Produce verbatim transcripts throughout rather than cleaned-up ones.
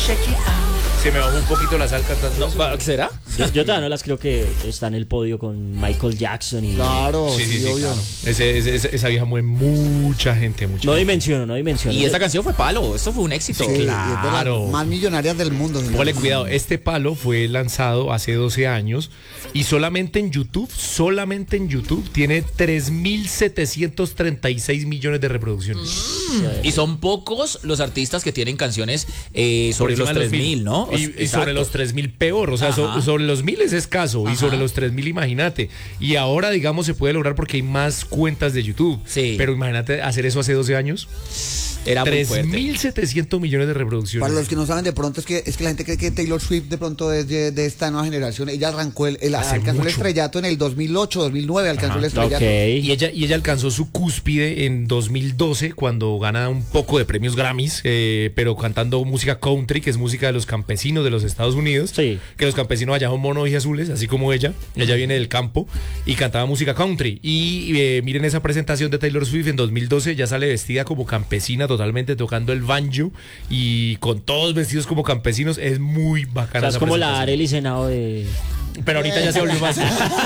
Se me bajó un poquito la sal cantando. No, ¿será? Yo, yo todavía no las creo que está en el podio con Michael Jackson y... Claro, Sí, sí, sí, sí, obvio. claro. Ese, ese- ese- esa vieja mueve mucha gente, mucha No gente. dimensiono, no dimensiono. Y esta canción fue palo, esto fue un éxito. Sí, y es de las claro. más millonarias del mundo. señor. Póngale cuidado, este palo fue lanzado hace doce años y solamente en YouTube, solamente en YouTube tiene tres mil setecientos treinta y seis millones de reproducciones. Y son pocos los artistas que tienen canciones eh, sobre Por los encima de tres mil, ¿no? Y, y Exacto. sobre los tres mil peor, o sea, so- Ajá. sobre los mil es escaso y Ajá. sobre los tres mil imagínate. Y ahora, digamos, se puede lograr porque hay más cuentas de YouTube. Sí. Pero imagínate hacer eso hace doce años. Era muy tres fuerte. mil setecientos millones de reproducciones. Para los que no saben de pronto es que es que la gente cree que Taylor Swift de pronto es de, de esta nueva generación. Ella arrancó el, el Hace alcanzó el mucho. estrellato en el dos mil ocho, dos mil nueve alcanzó Ajá. el estrellato. Ok. Y ella, y ella alcanzó su cúspide en dos mil doce cuando gana un poco de premios Grammys, eh, pero cantando música country, que es música de los campesinos de los Estados Unidos. Sí. Que los campesinos allá son monos y azules, así como ella. Ella viene del campo y cantaba música country. Y eh, miren esa presentación de Taylor Swift en dos mil doce, ya sale vestida como campesina, totalmente tocando el banjo y con todos vestidos como campesinos. Es muy O bacana. sea, es esa como la presentación. Arely Senado de... Pero ahorita ya se volvió más.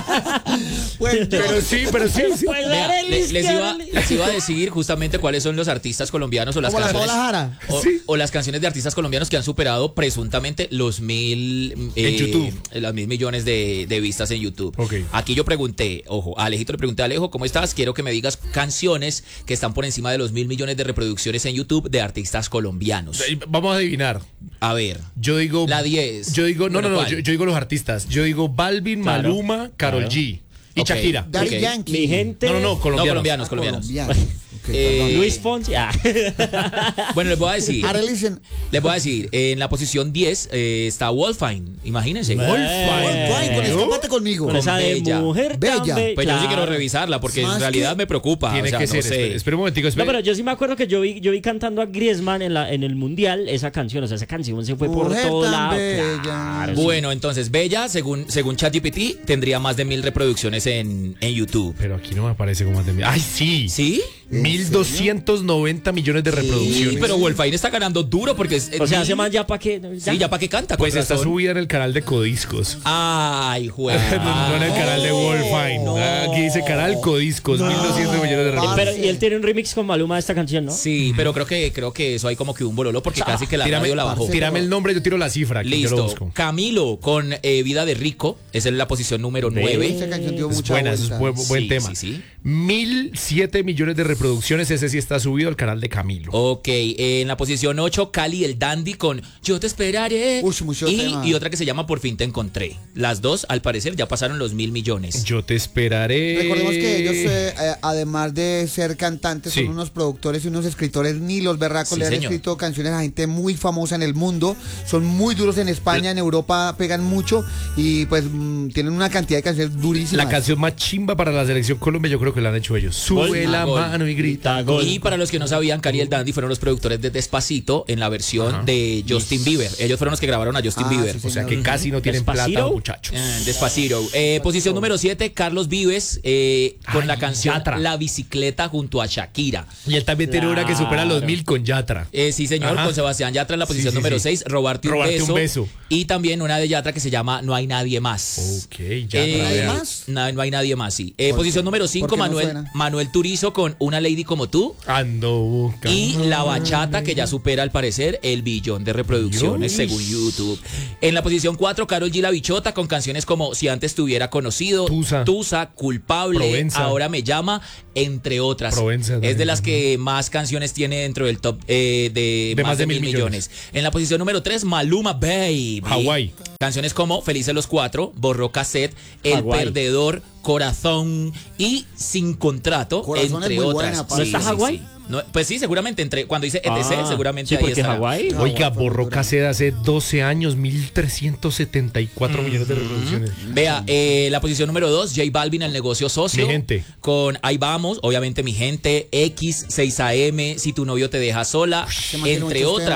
Pues, Pero sí, pero sí. sí. Pues, Vea, Arely, le- es les, que iba, Arely. les iba a decir justamente cuáles son los artistas colombianos o las como la canciones Paola Jara. o, Sí. o las canciones de artistas colombianos que han superado presuntamente los mil eh, En YouTube. las mil millones de, de vistas en YouTube. Ok. Aquí yo pregunté, ojo, a Alejito le pregunté, Alejo, ¿cómo estás? Quiero que me digas canciones que están por encima de los mil millones de reproducciones en YouTube de artistas colombianos. Vamos a adivinar. A ver. Yo digo. La diez. Yo digo, no, Bueno, no, no. ¿cuál? Yo, yo digo los artistas. Yo digo Balvin, Claro, Maluma, Karol claro. G. Y Ok. Shakira. Daddy Ok. Yankee. Mi gente... No, no, no, No, colombianos. colombianos, colombianos. Colombiano. Ok, Eh, perdón. Luis Fonsi. Ah. Bueno, les voy a decir. Arely Sen- Les voy a decir, en la posición diez eh, está Wolfine, imagínense. Wolfine, con ¿No? Escápate conmigo. Con esa de Bella. mujer Bella. tan be- Pues yo sí claro. quiero revisarla porque Más en realidad que- me preocupa. Tiene o sea, que no ser. sé. Espera, espera un momentico. No, Espera. pero yo sí me acuerdo que yo vi, yo vi cantando a Griezmann en, la, en el Mundial esa canción. O sea, esa canción se fue por Mujer todo tan lado. bella. Claro, sí. Bueno, entonces Bella, según, según ChatGPT, tendría más de mil reproducciones en, en YouTube. Pero aquí no me aparece como más de mil. ¡Ay, sí! ¿Sí? mil doscientos noventa millones de reproducciones. Sí, pero Wolfine está ganando duro porque es. O sea, mil- hace más ya para que... Sí, ya para qué canta. Pues con está razón. subida en el canal de Codiscos. Ay, juez. no, no en el canal de Wolfine. no. Aquí dice canal Codiscos, mil doscientos millones de Y, reproducciones. pero- y él tiene un remix con Maluma de esta canción, ¿no? Sí, pero creo que creo que eso hay como que un bololo porque casi que la Tírame, radio la bajó. tírame el nombre, yo tiro la cifra. Que yo lo Listo. busco. Camilo con eh, Vida de Rico. Esa es la posición número nueve. Esa canción dio Es mucha buena, eso es vuelta. buen, buen Sí, tema. sí, sí. Mil siete millones de reproducciones. Ese sí está subido al canal de Camilo. Ok, eh, en la posición ocho, Cali el Dandy con Yo te esperaré. Uy, mucho y, tema. y otra que se llama Por fin te encontré. Las dos, al parecer, ya pasaron los mil millones. Yo te esperaré. Recordemos que ellos, eh, eh, además de ser cantantes, Sí. son unos productores y unos escritores. Ni los berracos Sí, le han señor. escrito canciones a gente muy famosa en el mundo. Son muy duros en España, en Europa pegan mucho y pues mm, tienen una cantidad de canciones durísimas. La canción más chimba para la selección Colombia, yo creo que la han hecho ellos. Sube Gol. la Ah, gol. mano y grita. Gol. Y para los que no sabían, Cali el Dandy fueron los productores de Despacito en la versión Ajá. de Justin Bieber. Ellos fueron los que grabaron a Justin Ah, Bieber. sí, O sea señor. que casi no tienen Despacito. plata, muchachos. Ah, Despacito. Eh, posición número siete, Carlos Vives eh, con Ay, la canción Yatra. La Bicicleta junto a Shakira. Y él también tiene una que supera los Claro. mil con Yatra. Eh, sí, señor, Ajá. con Sebastián Yatra en la posición Sí, sí, número sí. seis, Robarte, un, Robarte un beso, beso. Y también una de Yatra que se llama No hay nadie más. Ok, Yatra. Eh, ¿Nadie vea. más? No, no hay nadie más, sí. Eh, ¿Por posición qué? número ¿Por cinco, qué no Manuel, suena? Manuel Turizo con Una Lady como tú. Ando buscando. Y La Bachata, que ya supera al parecer el billón de reproducciones Dios. según YouTube. En la posición cuatro, Karol G La Bichota con canciones como Si antes te hubiera conocido, Tusa. Tusa, Culpable, Provenza. Ahora me llama, entre otras. Provenza es de también. las que más canciones tiene dentro del top eh, de, más, de mil millones. En la posición número tres, Maluma Baby. Hawái. Canciones como Felices los Cuatro, Borró Cassette, El Hawái. Perdedor, Corazón y Sin Contrato, Corazón es entre muy otras. buena, ¿No está Hawái? sí. No, pues sí, seguramente entre cuando dice E T C, Ah, seguramente sí, ahí porque estará. Hawái. Oiga, Hawái, borró fue cassette hace doce años, mil trescientos setenta y cuatro millones de reproducciones. Vea, eh, la posición número dos, J Balvin, El Negocio Socio. Mi gente. Con Ahí Vamos, obviamente Mi Gente, X, seis A M, Si tu novio te deja sola, se mantiene entre muchos otras. temas.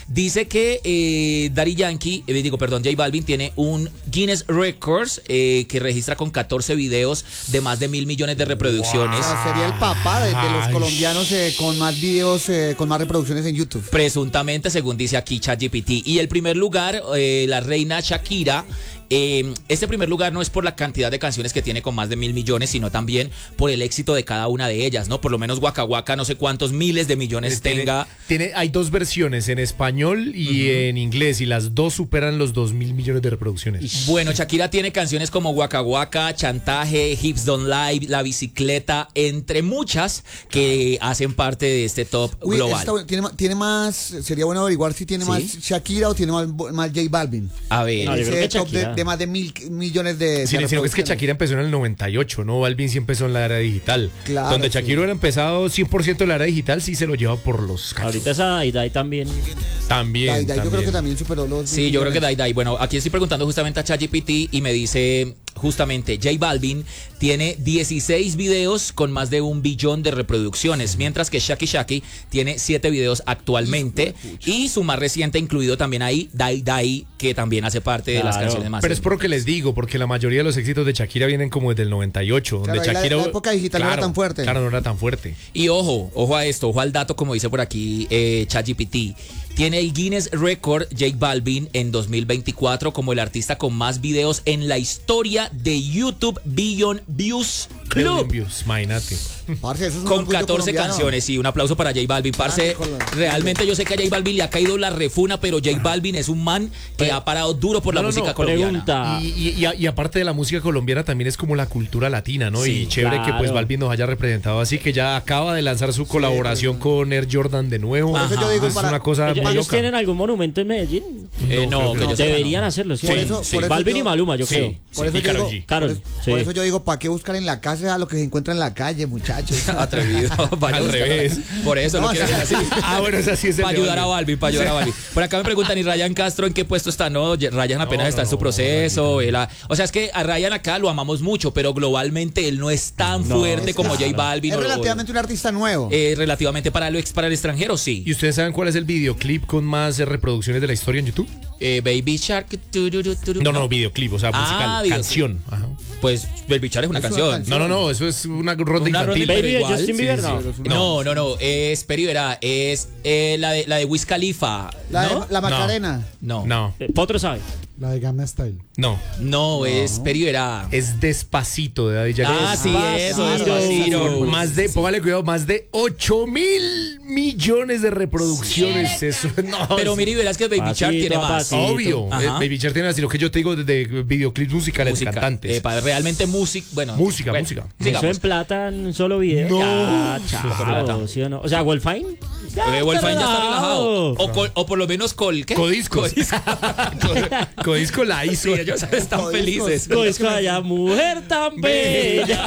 Dice que eh, Daddy Yankee, eh, digo, perdón, J Balvin tiene un Guinness Records eh, que registra con catorce videos de más de mil millones de reproducciones. O sea, sería el papá de, de los Ay. colombianos eh, con más videos, eh, con más reproducciones en YouTube. Presuntamente, según dice aquí ChatGPT. Y el primer lugar, eh, la reina Shakira. Eh, este primer lugar no es por la cantidad de canciones que tiene con más de mil millones, sino también por el éxito de cada una de ellas, ¿no? Por lo menos Waka Waka no sé cuántos miles de millones Tiene- tenga. Tiene, hay dos versiones, en español y en inglés, y las dos superan los dos mil millones de reproducciones. Bueno, Shakira tiene canciones como Waka Waka, Chantaje, Hips Don't Lie, La Bicicleta, entre muchas que hacen parte de este top Uy, global. está bueno. ¿Tiene, ma- tiene más, sería bueno averiguar si tiene ¿Sí? más Shakira o tiene más, más J Balvin. A ver, No, yo creo Ese que top de, Shakira. de más de mil millones de, de Sí, sino que es que reproducciones. Shakira empezó en el noventa y ocho, ¿no? Balvin sí empezó en la era digital. Claro, Donde sí. Shakira hubiera empezado cien por ciento en la era digital, sí se lo lleva por los cachos. Ahorita esa Daidai también. También, Dai, Dai, yo creo también. que también superó los sí, mil yo creo que millones. Dai Dai. Bueno, aquí estoy preguntando justamente a ChatGPT y me dice justamente J Balvin tiene dieciséis videos con más de un billón de reproducciones, mientras que Shaki Shaki tiene siete videos actualmente y su más reciente incluido también ahí, Dai Dai, que también hace parte de las Claro. canciones más. Pero es por lo que les digo, porque la mayoría de los éxitos de Shakira vienen como desde el noventa y ocho. Claro, donde ahí la- Shakira, la época digital no era Claro, tan fuerte. Claro, no era tan fuerte. Y ojo, ojo a esto, ojo al dato, como dice por aquí eh, ChatGPT. Tiene el Guinness Record J Balvin en dos mil veinticuatro como el artista con más videos en la historia de YouTube Billion Views Club. Views, imagínate. Parce, eso es un Con orgullo catorce colombiano. canciones, sí, un aplauso para J Balvin, parce. Ah, Colombia. Realmente yo sé que a J Balvin le ha caído la refuna, pero J Balvin es un man que ha parado duro por la No, no, música no, colombiana. Pregunta. Y, y- y a- y aparte de la música colombiana, también es como la cultura latina, ¿no? Sí, y chévere que pues claro. Balvin nos haya representado así, que ya acaba de lanzar su colaboración con Air Jordan de nuevo. Por eso yo digo es para- una cosa ¿Ellos, muy ellos loca. tienen algún monumento en Medellín? Eh, no, creo que que no. yo sepa, Deberían no. hacerlo, sí. Por eso- Sí. por eso Balvin yo- y Maluma, yo Sí. creo. Por Sí, eso y yo Karol digo, G. Karol, por, sí. por eso yo digo, ¿para qué buscar en la casa a lo que se encuentra en la calle, muchachos? Atrevido. Vaya Al a buscar- revés. Por eso No, lo quiero sí. hacer así. Ah, bueno, esa sí es el Para de ayudar a Balvin. Balvin, para ayudar a Balvin. Por acá me preguntan, ¿y Ryan Castro en qué puesto está? No, Ryan apenas No, está en no, su no, proceso. él ha- o sea, es que a Ryan acá lo amamos mucho, pero globalmente él no es tan No, fuerte es como claro. J Balvin. Es o- relativamente un artista nuevo. eh, relativamente para, lo ex, para el extranjero, sí. ¿Y ustedes saben cuál es el videoclip con más eh, reproducciones de la historia en YouTube? Eh, Baby Shark. tururu, tururu. No, no, videoclip, o sea, Ah, musical, videoclip. canción. Ajá. Pues Baby Shark es una Es una canción. canción. No, no, no, eso es una ronda Una ronda infantil. pero Baby de igual, Justin sí, Bieber, sí. no. No, no, no, es Peri verá, es eh, la de la de Wiz Khalifa, La, ¿no? de, la Macarena. No. No, Eh, Potro sabe. La de Gamma Style. no. No, es Peri verá. Es Despacito de Daddy Yankee. Ah, sí, eso, Despacito. Despacito. Más de, póngale cuidado, más de ocho mil millones de reproducciones. Eso, no, Pero es mire, verás que Baby Pasito Shark tiene a más. pasito. obvio. Ajá. Eh, Baby Shark tiene así lo que yo te digo de, de videoclips musicales Música. de cantantes. Eh, para realmente música, bueno. Música, bueno, música. Eso sigamos. en plata en un solo video. No. Ya, plata. chao, ¿sí o no? O sea, Wolfine. Ya, Eh, Wolfine ya está relajado. relajado. O, col- o por lo menos col, ¿qué? Codiscos. Codisco. Codisco la hizo. Sí, ellos están Codiscos. felices. Codisco allá, mujer tan bella.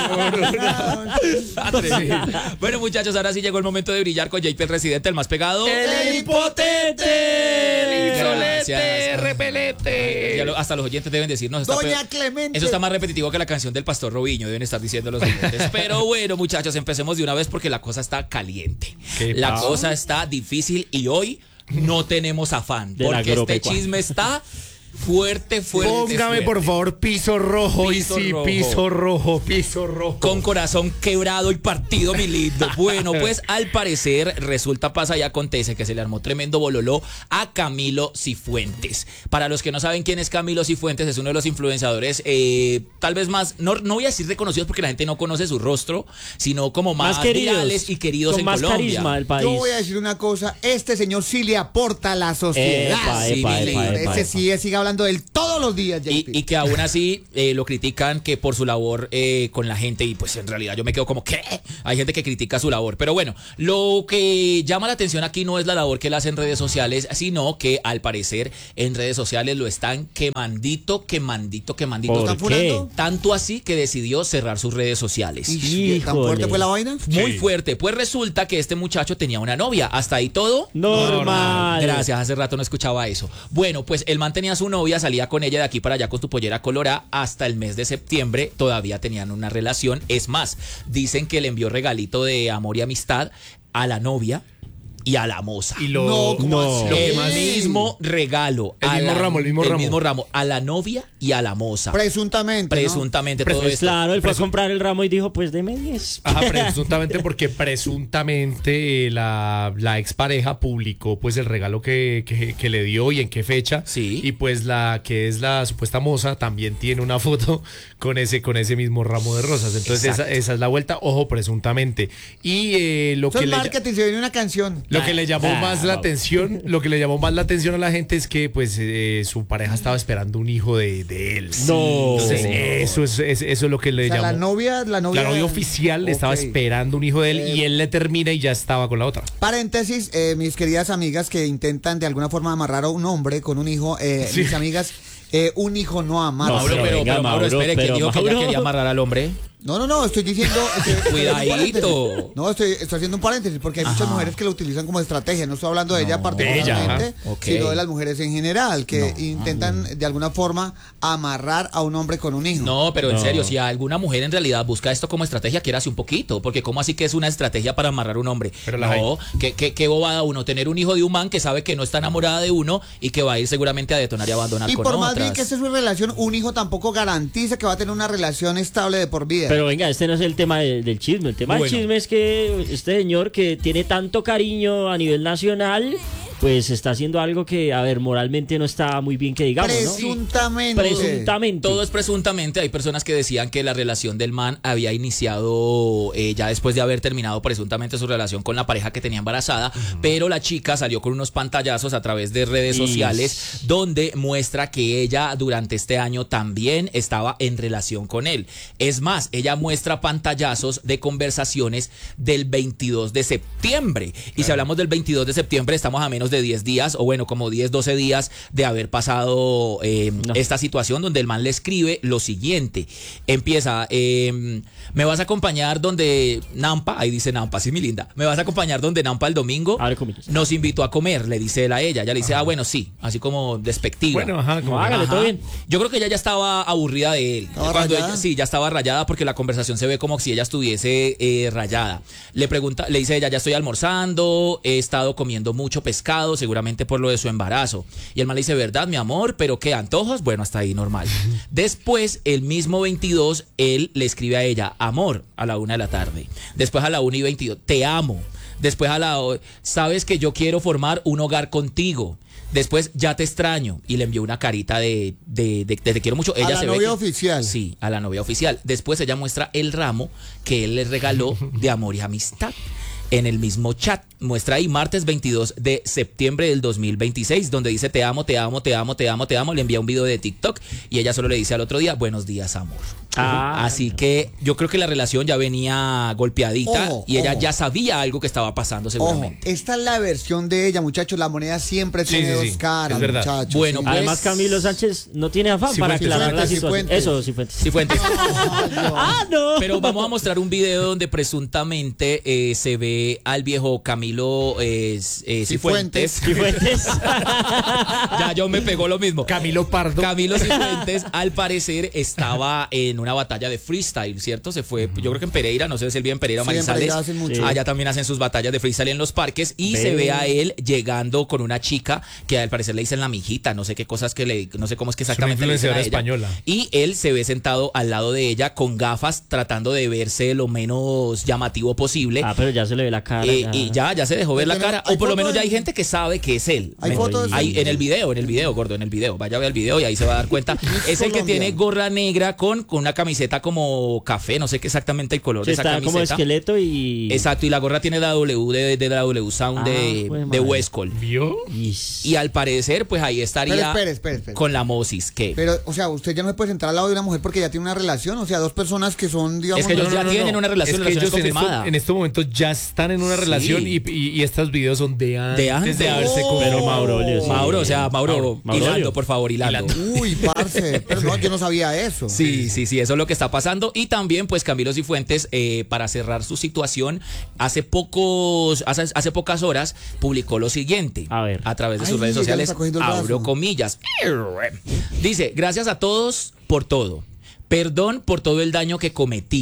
Atrevido. Bueno, muchachos, ahora sí llegó el momento de brillar con J P, el residente, el más pegado. El impotente. El insolente, Gracias. repelente. Ya lo- hasta los oyentes deben decirnos. está Doña pe- Clemente. Eso está más repetitivo que la canción del Pastor Robiño, deben estar diciendo los oyentes. Pero bueno, muchachos, empecemos de una vez porque la cosa está caliente. ¿Qué La pasa? cosa está difícil y hoy no tenemos afán. De la Porque este agropecuaria. chisme está fuerte, fuerte. Póngame fuerte. por favor piso rojo Piso y sí, rojo. piso rojo, piso rojo. Con corazón quebrado y partido, mi lindo. Bueno, pues al parecer resulta, pasa y acontece que se le armó tremendo bololó a Camilo Cifuentes. Para los que no saben quién es Camilo Cifuentes, es uno de los influenciadores eh, tal vez más, no, no voy a decir reconocidos porque la gente no conoce su rostro, sino como más, Más queridos. virales y queridos Con en más Colombia. carisma del país. Yo voy a decir una cosa, este señor sí le aporta a la sociedad. Epa, sí, epa, mi epa, lindo. epa, Ese epa. sí sigue hablando de él todos los días, J Y, P. y que aún así eh, lo critican que por su labor eh, con la gente y pues en realidad yo me quedo como ¿qué? Hay gente que critica su labor, pero bueno, lo que llama la atención aquí no es la labor que él hace en redes sociales, sino que al parecer en redes sociales lo están quemandito, quemandito, quemandito. ¿Por ¿Están qué? furando? Tanto así que decidió cerrar sus redes sociales. Ish, ¿Tan Híjole. fuerte fue la vaina? Muy Sí. fuerte, pues resulta que este muchacho tenía una novia, hasta ahí todo Normal. Gracias, hace rato no escuchaba eso. Bueno, pues el man tenía a su novia, salía con ella de aquí para allá con tu pollera colorada hasta el mes de septiembre, todavía tenían una relación. Es más, dicen que le envió regalito de amor y amistad a la novia y a la moza. Y lo, No, ¿cómo No. así? lo que El más- mismo regalo. El a mismo la- ramo, el mismo ramo. mismo ramo. A la novia y a la moza. Presuntamente, ¿no? Presuntamente todo Pues esto. claro, él fue a Presu- comprar el ramo y dijo, pues deme diez. Ajá, presuntamente porque presuntamente eh, la, la expareja publicó pues el regalo que, que, que le dio y en qué fecha. Sí. Y pues la que es la supuesta moza también tiene una foto con ese, con ese mismo ramo de rosas. Entonces esa, Exacto. esa es la vuelta, ojo, presuntamente. Y eh, lo Eso que es le... marketing, se viene una canción. Lo que le llamó Ah, más la wow. atención, lo que le llamó más la atención a la gente es que pues eh, su pareja estaba esperando un hijo de, de él. No. Entonces eso es, es- eso es lo que le O sea, llamó. la novia, la novia, La novia oficial Ok. estaba esperando un hijo de él Eh, y él le termina y ya estaba con la otra. Paréntesis, eh, mis queridas amigas que intentan de alguna forma amarrar a un hombre con un hijo, eh, Sí. mis amigas, eh, un hijo no amarra. No, Mauro, pero pero, venga, pero Mauro, Mauro, espere, ¿quién pero dijo que ella Mauro. quería amarrar al hombre? No, no, no, estoy diciendo... estoy- estoy Cuidadito. haciendo un paréntesis. No, estoy, estoy haciendo un paréntesis porque hay muchas Ajá. mujeres que lo utilizan como estrategia. No estoy hablando de ella No, particularmente, de ella, ajá. Ok. sino de las mujeres en general, que intentan de alguna forma amarrar a un hombre con un hijo. No, pero en No. serio, si alguna mujer en realidad busca esto como estrategia, quiera hace un poquito, porque ¿cómo así que es una estrategia para amarrar a un hombre? Pero la no, qué, qué, qué bobada uno, tener un hijo de un man que sabe que no está enamorada de uno y que va a ir seguramente a detonar y abandonar Y con por otras. más bien que esté su relación, un hijo tampoco garantiza que va a tener una relación estable de por vida. Pero venga, este no es el tema de- del chisme. El tema Bueno. del chisme es que este señor que tiene tanto cariño a nivel nacional, pues está haciendo algo que, a ver, moralmente no está muy bien que digamos, ¿no? Presuntamente. Presuntamente. Todo es presuntamente. Hay personas que decían que la relación del man había iniciado eh, ya después de haber terminado presuntamente su relación con la pareja que tenía embarazada, pero la chica salió con unos pantallazos a través de redes Ish. sociales donde muestra que ella durante este año también estaba en relación con él. Es más, ella muestra pantallazos de conversaciones del veintidós de septiembre. Y si hablamos del veintidós de septiembre, estamos a menos de diez días, o bueno, como diez, doce días de haber pasado eh, No. esta situación donde el man le escribe lo siguiente. Empieza, eh, me vas a acompañar donde Nampa, ahí dice Nampa, sí, mi linda, me vas a acompañar donde Nampa el domingo. Abre comillas. Nos invitó a comer, le dice él a ella. Ella le dice, ah, bueno, sí, así como despectiva. Bueno, ajá, como No, hágale, Ajá. todo bien. Yo creo que ella ya estaba aburrida de él. ¿Estaba Cuando rayada? ella- sí, ya estaba rayada porque la conversación se ve como si ella estuviese eh, rayada. Le pregunta, le dice ella, ya estoy almorzando, he estado comiendo mucho pescado, seguramente por lo de su embarazo. Y el man le dice, ¿verdad, mi amor? ¿Pero qué, antojos? Bueno, hasta ahí normal. Después, el mismo veintidós, él le escribe a ella, amor, a la una de la tarde. Después a la una y veintidós, te amo. Después a la o- sabes que yo quiero formar un hogar contigo. Después ya te extraño y le envió una carita de, de, de- de te quiero mucho. Ella la se ve novia que- oficial. Sí, a la novia oficial. Después ella muestra el ramo que él le regaló de amor y amistad. En el mismo chat, muestra ahí martes veintidós de septiembre del dos mil veintiséis, donde dice te amo, te amo, te amo, te amo, te amo. Le envía un video de TikTok y ella solo le dice al otro día, buenos días, amor. Ah. Así que yo creo que la relación ya venía golpeadita Ojo, y ella ojo. ya sabía algo que estaba pasando Ojo, seguramente. esta es la versión de ella, muchachos. La moneda siempre Sí, tiene sí, dos sí, caras, es verdad. muchachos. Bueno, Sí. pues- Además, Camilo Sánchez no tiene afán Sí, para Fuentes, aclarar la Fuentes, situación. Fuentes. Eso, sí, Fuentes. Sí, Fuentes. Ah, no. Pero vamos a mostrar un video donde presuntamente eh, se ve al viejo Camilo eh, eh, Cifuentes. Sí, Fuentes. Ya yo me pegó lo mismo. Camilo Pardo. Camilo Cifuentes, al parecer, estaba en una batalla de freestyle, ¿cierto? Se fue, yo creo que en Pereira, no sé si él vive en Pereira o Sí, en Manizales. Pereira hacen mucho. Sí. Allá también hacen sus batallas de freestyle en los parques y Ve. se ve a él llegando con una chica que al parecer le dicen la mijita, no sé qué cosas que le, no sé cómo es que exactamente le dicen a influenciadora ella. española. Y él se ve sentado al lado de ella con gafas, tratando de verse lo menos llamativo posible. Ah, pero ya se le ve la cara. Eh, ya. y ya, ya se dejó ver la Pero cara. hay O por lo foto menos ya de- hay gente que sabe que es él. Hay Me- fotos de- Ahí, en el video, en el video, gordo, en el video. Vaya a ver el video y ahí se va a dar cuenta. Es el que Colombia. tiene gorra negra con, con una camiseta como café, no sé qué exactamente el color Sí, de esa está camiseta. como esqueleto y. Exacto, y la gorra tiene la W de, de la W Sound Ah, de, jue de madre. Westcol. ¿Vio? Ish. Y al parecer, pues ahí estaría Pero espere, espere, espere. con la Mosis, que Pero, o sea, usted ya no se puede sentar al lado de una mujer porque ya tiene una relación. O sea, dos personas que son, digamos. Es que ellos ya tienen una relación, Es que relación ellos en, esto- confirmada. en estos momentos ya están en una Sí. relación y, y- y estos videos son de antes de, antes. haberse Oh. confirmado. Pero Mauro, sí. Mauro, o sea, Mauro, Mauro, Mauro. hilando, por favor, hilando. Uy, parce. Pero no, yo no sabía eso. Sí, sí, sí, eso es lo que está pasando. Y también, pues, Camilo Cifuentes, eh, para cerrar su situación, hace pocos, hace, hace pocas horas, publicó lo siguiente. A ver. A través de sus Ay, redes ella le sociales, está cogiendo el abro brazo. comillas. Dice, gracias a todos por todo. Perdón por todo el daño que cometí.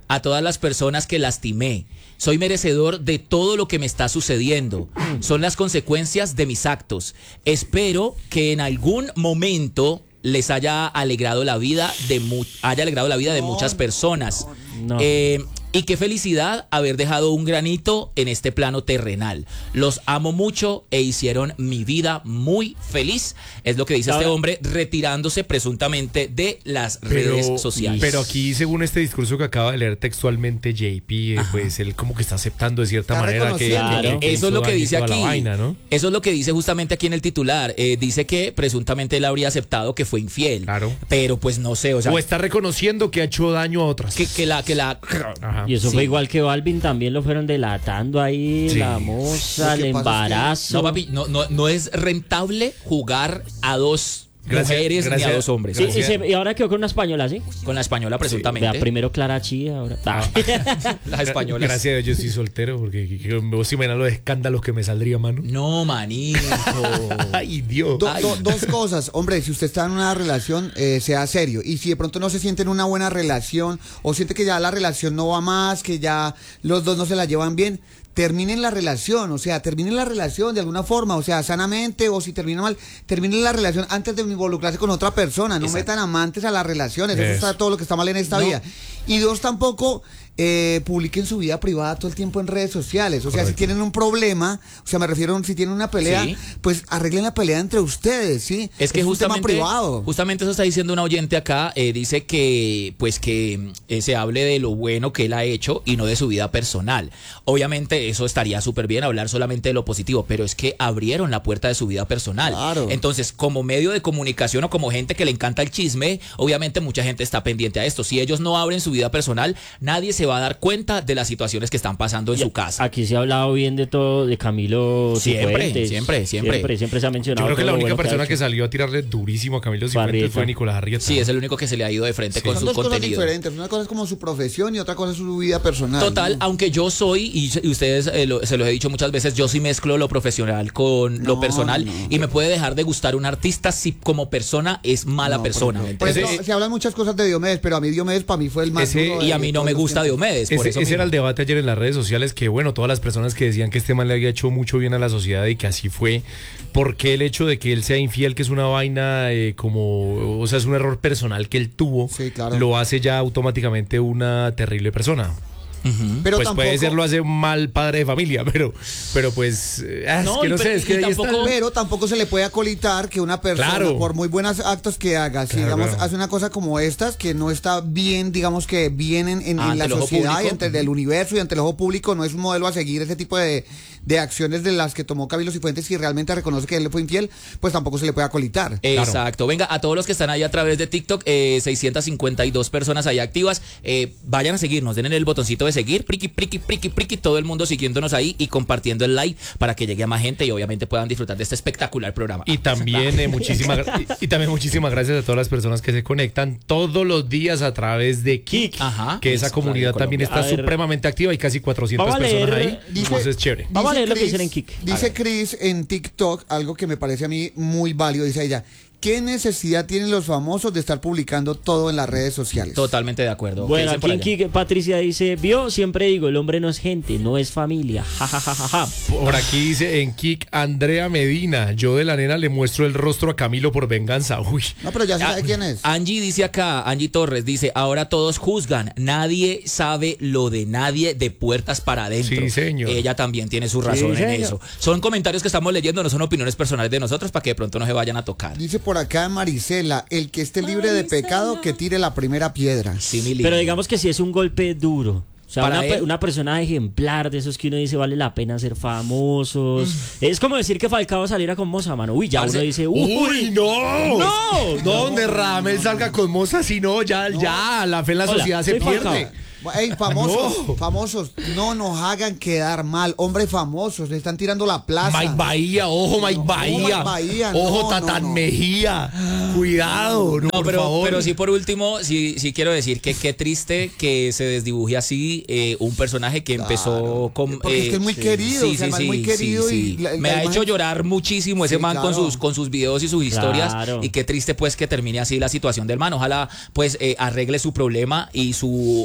a todas las personas que lastimé. Soy merecedor de todo lo que me está sucediendo. Son las consecuencias de mis actos. Espero que en algún momento les haya alegrado la vida de mu- haya alegrado la vida de muchas personas. No. Eh, y qué felicidad haber dejado un granito en este plano terrenal. Los amo mucho e hicieron mi vida muy feliz. Es lo que dice Ahora- este hombre retirándose presuntamente de las redes sociales. Pero aquí, según este discurso que acaba de leer textualmente J P, eh, pues él como que está aceptando de cierta Está manera que, reconociendo. que- que Eso es hizo lo que daño y dice toda la aquí. vaina, ¿no? Eso es lo que dice justamente aquí en el titular. Eh, dice que presuntamente él habría aceptado que fue infiel. Claro. Pero pues no sé, o sea, O está reconociendo que ha hecho daño a otras. que, que la que la Ajá. Y eso Sí. fue igual que Balvin, también lo fueron delatando ahí, Sí. la moza, Lo que el pasa es que- embarazo. No, papi, no, no, no es rentable jugar a dos Gracias, mujeres gracias. ni a dos hombres. Sí, Gracias. y, se- y ahora quedó con una española, ¿sí? Con la española presuntamente. Vea, primero Clara Chía, ahora. Ah. Las españolas. Gracias a Dios yo estoy soltero porque que- que- vos imaginas los escándalos que me saldría, mano. No, manito. Ay, Dios. Do- Ay. do- dos cosas, hombre, si usted está en una relación, eh, sea serio. Y si de pronto no se siente en una buena relación o siente que ya la relación no va más, que ya los dos no se la llevan bien, terminen la relación, o sea, terminen la relación de alguna forma, o sea, sanamente, o si termina mal, terminen la relación antes de involucrarse con otra persona, no Exacto. metan amantes a las relaciones, eso Eso. está todo lo que está mal en esta No. vida. Y dos, tampoco eh, publiquen su vida privada todo el tiempo en redes sociales, o sea, si Correcto. tienen un problema, o sea, me refiero, si tienen una pelea, Sí. pues arreglen la pelea entre ustedes, ¿sí? Es que un tema justamente, privado. justamente eso está diciendo un oyente acá, eh, dice que pues que eh, se hable de lo bueno que él ha hecho y no de su vida personal. Obviamente eso estaría súper bien hablar solamente de lo positivo, pero es que abrieron la puerta de su vida personal. Claro. Entonces, como medio de comunicación o como gente que le encanta el chisme, obviamente mucha gente está pendiente a esto. Si ellos no abren su vida personal, nadie se va a dar cuenta de las situaciones que están pasando en su casa. Aquí se ha hablado bien de todo, de Camilo Siempre, Cifuentes. siempre, siempre. Siempre, siempre se ha Yo mencionado. creo que todo la lo única bueno persona ha que, hecho. salió a tirarle durísimo a Camilo Cifuentes Arrieta. fue Nicolás Arrieta. Sí, es el único que se le ha ido de frente con Son su dos cosas contenido. diferentes, una cosa es como su profesión y otra cosa es su vida personal. Total, ¿no? aunque yo soy, y, y ustedes eh, lo- se los he dicho muchas veces, yo sí mezclo lo profesional con lo No, personal no. y me puede dejar de gustar un artista si como persona es mala No, persona. por ¿me ejemplo, entiendes? Pues, no, se hablan muchas cosas de Diomedes, pero a mí Diomedes para mí fue el más Ese- duro de- y a mí de no todos me los gusta tiempos. Diomedes, por Ese, eso ese era el mismo. debate ayer en las redes sociales, que bueno, todas las personas que decían que este man le había hecho mucho bien a la sociedad y que así fue, porque el hecho de que él sea infiel, que es una vaina eh, como, o sea, es un error personal que él tuvo, Sí, claro. lo hace ya automáticamente una terrible persona. Pero pues tampoco, puede ser, lo hace un mal padre de familia, pero, pero pues, eh, ah, No, es que y no pero- sé, es que y ahí está tampoco- el- pero tampoco se le puede acolitar que una persona, Claro. por muy buenos actos que haga, si Claro, digamos claro. hace una cosa como estas, que no está bien, digamos que bien en, en- Ah, en ante la el ojo sociedad y público. ante el universo y ante el ojo público, no es un modelo a seguir ese tipo de, de acciones de las que tomó Camilo Cifuentes, si realmente reconoce que él le fue infiel, pues tampoco se le puede acolitar. Exacto. Venga, a todos los que están ahí a través de TikTok, eh, seiscientas cincuenta y dos personas ahí activas, eh, vayan a seguirnos, den en el botoncito de seguir, priqui, priqui, priqui, priqui, todo el mundo siguiéndonos ahí y compartiendo el like para que llegue a más gente y obviamente puedan disfrutar de este espectacular programa. Y también, eh, muchísimas, gra- y, y también muchísimas gracias a todas las personas que se conectan todos los días a través de Kik, Ajá. que esa Radio comunidad también Colombia. está A ver. supremamente activa, hay casi cuatrocientas Vamos a personas leer, ahí, dice- entonces chévere. Vamos a Dice leer lo que Chris- dicen en Kik. Dice Chris en TikTok algo que me parece a mí muy válido, dice ella. ¿Qué necesidad tienen los famosos de estar publicando todo en las redes sociales? Totalmente de acuerdo. ¿Qué Bueno, dicen por aquí en allá? Kik, Patricia dice, vio, siempre digo, el hombre no es gente, no es familia. Ja, ja, ja, ja, ja. Por aquí dice en Kik, Andrea Medina, yo de la nena le muestro el rostro a Camilo por venganza. Uy, No, pero ya se Ah, sabe quién es. Angie dice acá, Angie Torres dice, ahora todos juzgan, nadie sabe lo de nadie de puertas para adentro. Sí, señor. Ella también tiene su razón en señor. eso. Son comentarios que estamos leyendo, no son opiniones personales de nosotros para que de pronto no se vayan a tocar. Dice por acá Maricela, el que esté libre de pecado, que tire la primera piedra. Sí, mi Pero lindo. digamos que sí es un golpe duro. O sea, Para una, pe- él. una persona ejemplar de esos que uno dice vale la pena ser famosos. Es como decir que Falcao saliera con Moza, mano. Uy, ya Parce- uno dice, uy, uy, no, no, no, donde Radamel salga con Moza, si no, ya, ya, la fe en la Hola, sociedad se soy pierde. Falcao. Ey, famosos, No. famosos, no nos hagan quedar mal. Hombres famosos, le están tirando la plaza. Mike Bahía, ojo Mike No, Bahía, Mike Bahía, ojo no, Tatán no, no. Mejía, cuidado, no, No, por pero, favor. pero sí por último, sí, sí quiero decir que qué triste que se desdibuje así eh, un personaje que empezó con... Porque es que es muy querido, o sea, es muy querido y la- Me la ha imagen- hecho llorar muchísimo ese Sí, man con claro. sus con sus videos y sus historias Claro. y qué triste pues que termine así la situación del man. Ojalá pues eh, arregle su problema y su la mamá de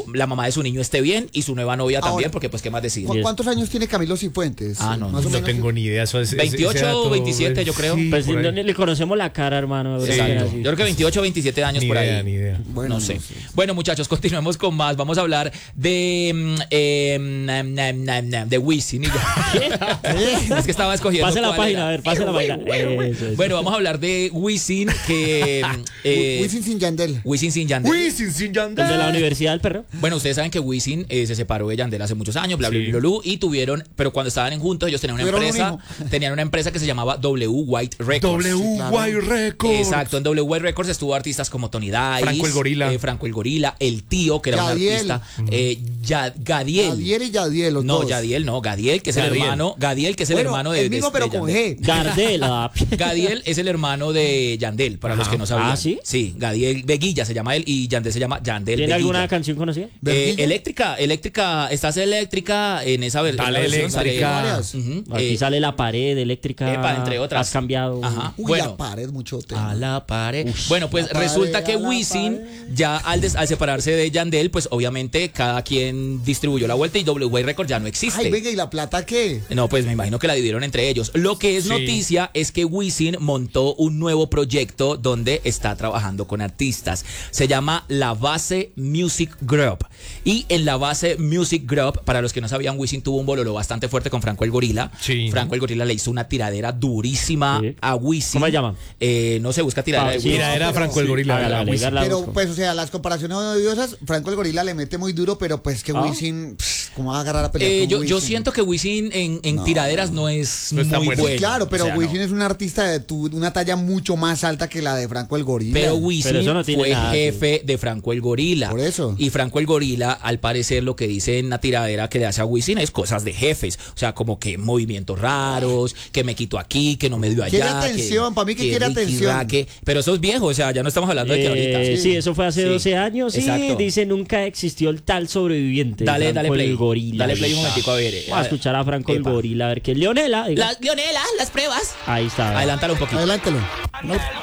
de su niño esté bien y su nueva novia también, Ahora, porque pues qué más decir. ¿Cu- ¿Cuántos años tiene Camilo Cifuentes? Ah, no, Más o No menos. tengo ni idea. Eso es, ese- ese veintiocho o dato, veintisiete, yo creo. sí, Pues por no, ahí. le conocemos la cara, hermano. Sí. Exacto. Yo creo que veintiocho o veintisiete años Ni por idea, ahí. ni idea. Bueno, no sé. no sé. Bueno, muchachos, continuemos con más. Vamos a hablar de mm, eh, nam, nam, nam, nam, de Wisin. y ya. Es que estaba escogiendo. Pase la cuál página, era. a ver, pase la página. Eso, eso. Bueno, vamos a hablar de Wisin que eh, Wisin sin Yandel. Wisin sin Yandel. Wisin sin Yandel. El de la Universidad del Perro. Bueno, ustedes saben que Wisin eh, se separó de Yandel hace muchos años, bla, bla, Sí. bla, bla, bla, y tuvieron, pero cuando estaban en juntos, ellos tenían una Tuvieron un empresa, tenían una empresa que se llamaba W White Records. W Y Records. Exacto, en W White Records estuvo artistas como Tony Dice, Franco el Gorila. eh, Franco el Gorila, El Tío, que era Yadiel. un artista, eh, Ya- Gadiel. Yadiel y Yadiel, los No, dos. Yadiel no, Gadiel, que es el Gadiel. hermano, Gadiel, que es el Bueno, hermano de el mismo, de- pero de con Yandel. G. Gardela. Gadiel es el hermano de Yandel, para los que no sabían. Ah, ¿sí? Sí, Gadiel Veguilla se llama él y Yandel se llama Yandel ¿Tiene Veguilla. alguna canción conocida? Eh, ¿Verguilla? eléctrica, eléctrica, estás eléctrica en esa ver- Dale, en la versión sale- eléctrica. Varias. Ujú, Aquí eh, sale la pared eléctrica. epa, entre otras. Has cambiado. Ajá. Uy, Bueno. la pared, mucho A tema. la pared. Bueno, pues La pared, resulta que a la Wisin, pared. ya al, des- al separarse de Yandel, pues obviamente cada quien distribuyó la vuelta y W Y Records ya no existe. Ay, venga, ¿y la plata qué? No, pues me imagino que la dividieron entre ellos. Lo que es Sí. noticia es que Wisin montó un nuevo proyecto donde está trabajando con artistas. Se llama La Base Music Group. Y en La Base Music Group, para los que no sabían, Wisin tuvo un bololo bastante fuerte con Franco el Gorila. Sí. Franco el Gorila le hizo una tiradera durísima Sí. a Wisin. ¿Cómo se llama? Eh, no se busca tiradera Ah, de sí. Wisin. Mira, era Franco el Gorila. Hágala, era hágala, Wisin. hágala. Pero, busco. pues, o sea, las comparaciones odiosas, Franco el Gorila le mete muy duro, pero pues que Ah. Wisin, pss, ¿cómo va a agarrar a pelear Eh, con yo, yo Wisin? siento que Wisin en, en No. tiraderas no es No está muy bueno. bueno. Claro, pero O sea, Wisin no. es un artista de tu- una talla mucho más alta que la de Franco el Gorila. Pero Wisin Pero eso no tiene fue nada, jefe de Franco el Gorila. Por eso. Y Franco el Gorila, al parecer, lo que dice en la tiradera que le hace a Wisin es cosas de jefes. O sea, como que movimientos raros, que me quito aquí, que no me dio allá. Quiere atención, pa' mí que quiere riqui, atención. raque. Pero eso es viejo, o sea, ya no estamos hablando de que ahorita. Eh, sí, eso fue hace Sí. doce años. Y Exacto. dice: nunca existió el tal sobreviviente. Dale, Franco dale el play. Gorila. Dale play un momentico, a ver. eh, Vamos a escuchar a Franco Epa. el Gorila, a ver qué. Leonela. diga. La, Leonela, las pruebas. Ahí está. Adelántalo un poquito. Adelántelo. No,